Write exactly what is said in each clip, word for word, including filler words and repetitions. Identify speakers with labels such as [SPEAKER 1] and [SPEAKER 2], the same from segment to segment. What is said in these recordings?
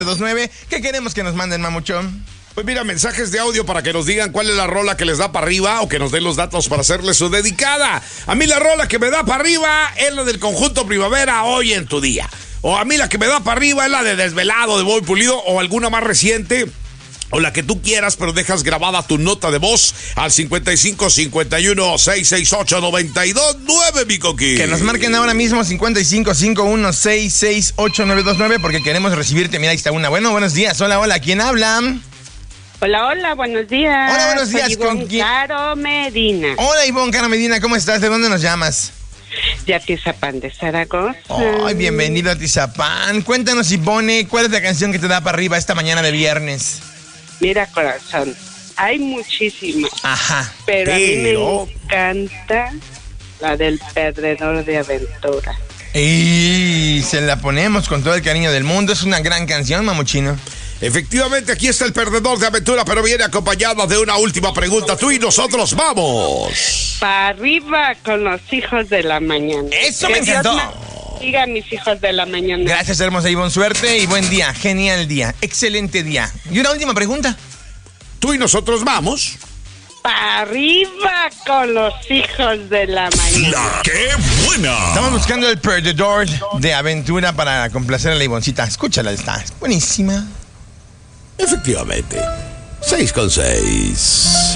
[SPEAKER 1] dos nueve. ¿Qué queremos que nos manden, Mamuchón?
[SPEAKER 2] Pues mira, mensajes de audio para que nos digan cuál es la rola que les da para arriba o que nos den los datos para hacerle su dedicada. A mí la rola que me da para arriba es la del Conjunto Primavera, Hoy en tu Día. O a mí la que me da para arriba es la de Desvelado, de Bobby Pulido, o alguna más reciente, o la que tú quieras, pero dejas grabada tu nota de voz al cincuenta y cinco cincuenta y uno seiscientos sesenta y ocho noventa y dos nueve, mi coqui.
[SPEAKER 1] Que nos marquen ahora mismo cincuenta y cinco cincuenta y uno seiscientos sesenta y ocho novecientos veintinueve porque queremos recibirte. Mira, ahí está una. Bueno, buenos días. Hola, hola. ¿Quién habla?
[SPEAKER 3] Hola, hola, buenos días.
[SPEAKER 1] Hola, buenos días.
[SPEAKER 3] Soy Ivonne Caro Medina.
[SPEAKER 1] Hola, Ivonne Caro Medina. ¿Cómo estás? ¿De dónde nos llamas?
[SPEAKER 3] De Atizapán de Zaragoza.
[SPEAKER 1] Ay, bienvenido a Atizapán. Cuéntanos, Ivonne, ¿cuál es la canción que te da para arriba esta mañana de viernes?
[SPEAKER 3] Mira, corazón, hay muchísimas.
[SPEAKER 1] Ajá.
[SPEAKER 3] Pero,
[SPEAKER 2] pero...
[SPEAKER 3] a mí me encanta la del Perdedor de Aventura.
[SPEAKER 1] Y se la ponemos con todo el cariño del mundo. Es una gran canción, Mamuchino.
[SPEAKER 2] Efectivamente, aquí está el Perdedor de Aventura, pero viene acompañado de una última pregunta. Tú y nosotros vamos.
[SPEAKER 3] Para arriba con los hijos de la mañana.
[SPEAKER 1] Eso
[SPEAKER 3] que
[SPEAKER 1] me encantó.
[SPEAKER 3] Diga mis hijos de la mañana.
[SPEAKER 1] Gracias, hermosa Ivonne. Suerte y buen día. Genial día. Excelente día. Y una última pregunta.
[SPEAKER 2] Tú y nosotros vamos.
[SPEAKER 3] Para arriba con los hijos de la mañana.
[SPEAKER 2] ¡La qué buena!
[SPEAKER 1] Estamos buscando el Perdedor de Aventura para complacer a la Ivoncita. Escúchala, está es buenísima.
[SPEAKER 2] Efectivamente. seis con seis.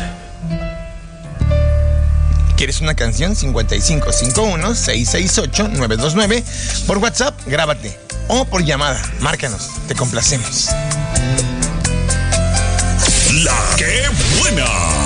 [SPEAKER 1] ¿Quieres una canción? cincuenta y cinco cincuenta y uno seiscientos sesenta y ocho novecientos veintinueve. Por WhatsApp, grábate. O por llamada, márcanos. Te complacemos.
[SPEAKER 2] ¡La qué buena!